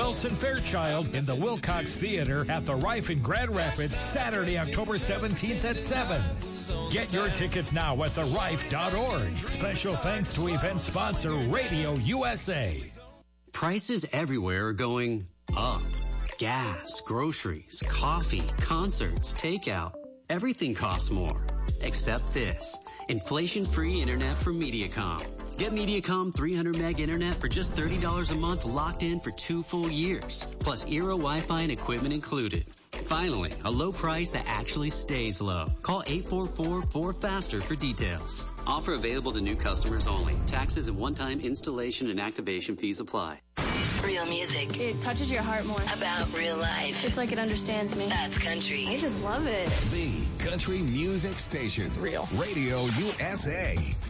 Nelson Fairchild in the Wilcox Theater at the Rife in Grand Rapids, Saturday, October 17th at 7. Get your tickets now at therife.org. Special thanks to event sponsor Radio USA. Prices everywhere are going up. Gas, groceries, coffee, concerts, takeout. Everything costs more. Except this. Inflation-free internet from Mediacom. Get Mediacom 300 meg internet for just $30 a month, locked in for 2 full years. Plus Eero Wi-Fi and equipment included. Finally, a low price that actually stays low. Call 844-4FASTER for details. Offer available to new customers only. Taxes and one-time installation and activation fees apply. Real music. It touches your heart more. About real life. It's like it understands me. That's country. I just love it. The country music station. It's real. Radio USA.